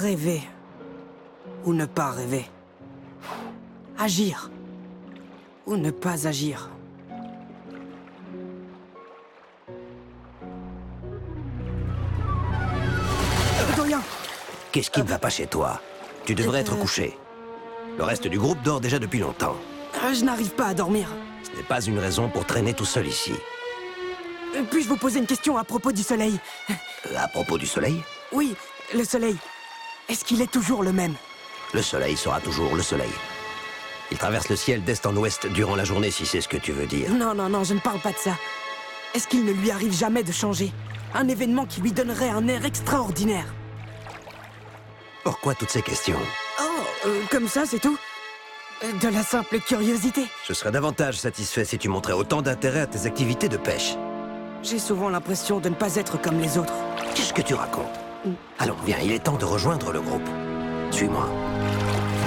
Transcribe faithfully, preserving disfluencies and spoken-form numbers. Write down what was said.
Rêver. Ou ne pas rêver. Agir. Ou ne pas agir. Doyen! Qu'est-ce qui ne va pas chez toi? Tu devrais être couché. Le reste du groupe dort déjà depuis longtemps. Euh, Je n'arrive pas à dormir. Ce n'est pas une raison pour traîner tout seul ici. Euh, Puis-je vous poser une question à propos du soleil? À propos du soleil? Oui, le soleil. Est-ce qu'il est toujours le même? Le soleil sera toujours le soleil. Il traverse le ciel d'est en ouest durant la journée, si c'est ce que tu veux dire. Non, non, non, je ne parle pas de ça. Est-ce qu'il ne lui arrive jamais de changer? Un événement qui lui donnerait un air extraordinaire. Pourquoi toutes ces questions? Oh, euh, comme ça, c'est tout? Euh, De la simple curiosité. Je serais davantage satisfait si tu montrais autant d'intérêt à tes activités de pêche. J'ai souvent l'impression de ne pas être comme les autres. Qu'est-ce que tu racontes? Allons, viens, il est temps de rejoindre le groupe. Suis-moi.